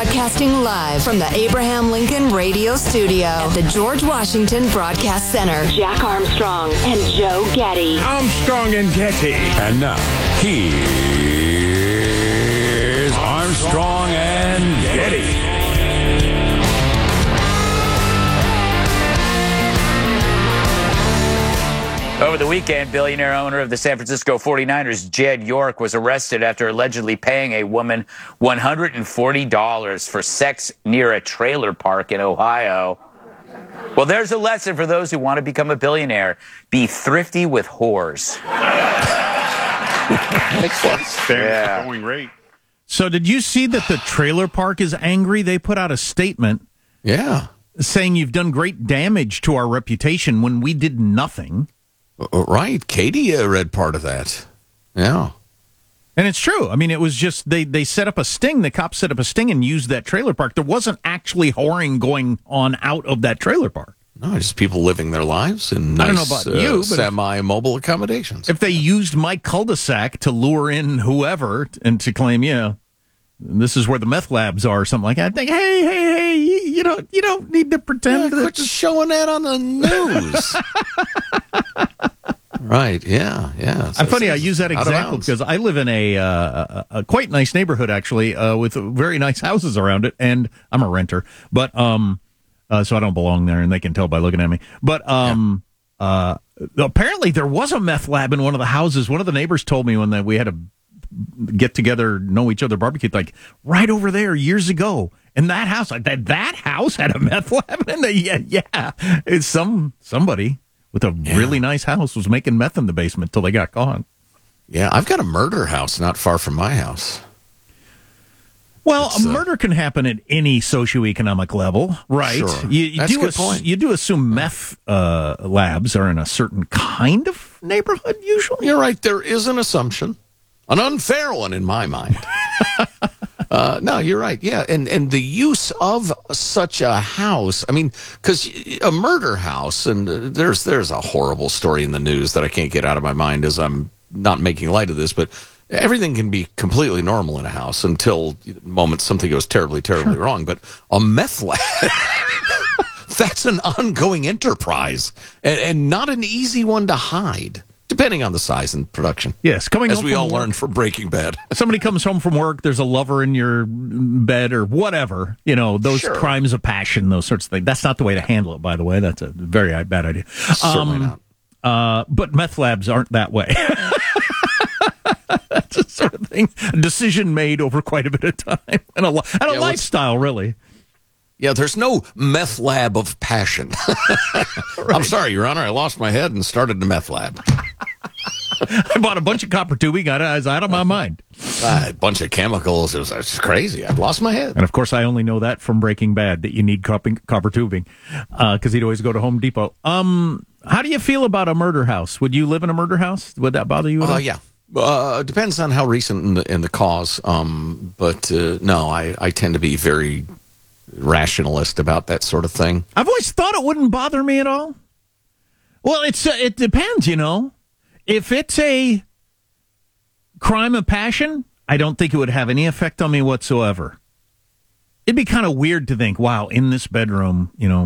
Broadcasting live from the Abraham Lincoln Radio Studio at the George Washington Broadcast Center. Jack Armstrong and Joe Getty. Armstrong and Getty. And now, here's Armstrong and Getty. Over the weekend, billionaire owner of the San Francisco 49ers, Jed York, was arrested after allegedly paying a woman $140 for sex near a trailer park in Ohio. Well, there's a lesson for those who want to become a billionaire. Be thrifty with whores. Makes sense. Yeah. Going rate. So did you see that the trailer park is angry? They put out a statement saying you've done great damage to our reputation when we did nothing. Right. Katie read part of that. Yeah. And it's true. I mean, it was just they set up a sting. The cops set up a sting and used that trailer park. There wasn't actually whoring going on out of that trailer park. No, just people living their lives in I don't nice know about you, but semi-mobile accommodations. If they used my cul-de-sac to lure in whoever and to claim, this is where the meth labs are or something like that, I think, hey, you don't need to pretend that. Quit showing that on the news. Right, yeah. I'm funny, I use that example because I live in a quite nice neighborhood, actually, with very nice houses around it, and I'm a renter, but so I don't belong there, and they can tell by looking at me. But apparently there was a meth lab in one of the houses. One of the neighbors told me when we had a get-together, know each other barbecue, like, right over there years ago. And that house, that house had a meth lab in it. Yeah. It's somebody with a really nice house was making meth in the basement till they got caught. Yeah, I've got a murder house not far from my house. Well, a murder can happen at any socioeconomic level, right? Sure. That's a good point. You do assume meth labs are in a certain kind of neighborhood, usually? You're right, there is an assumption. An unfair one in my mind. No, you're right. Yeah, and the use of such a house, I mean, because a murder house, and there's a horrible story in the news that I can't get out of my mind as I'm not making light of this, but everything can be completely normal in a house until the moment something goes terribly, terribly wrong. But a meth lab, that's an ongoing enterprise and not an easy one to hide. Depending on the size and production. Yes, as we all learned from Breaking Bad. Somebody comes home from work, there's a lover in your bed or whatever. Those crimes of passion, those sorts of things. That's not the way to handle it, by the way. That's a very bad idea. Certainly not. But meth labs aren't that way. That's a sort of thing. A decision made over quite a bit of time. And a lifestyle, really. Yeah, there's no meth lab of passion. I'm sorry, Your Honor, I lost my head and started the meth lab. I bought a bunch of copper tubing. I was out of my mind. A bunch of chemicals. It was crazy. I've lost my head. And, of course, I only know that from Breaking Bad, that you need copper tubing, because he'd always go to Home Depot. How do you feel about a murder house? Would you live in a murder house? Would that bother you at all? Yeah. Depends on how recent in the cause. But no, I tend to be very rationalist about that sort of thing. I've always thought it wouldn't bother me at all. Well, it depends, If it's a crime of passion, I don't think it would have any effect on me whatsoever. It'd be kind of weird to think, wow, in this bedroom,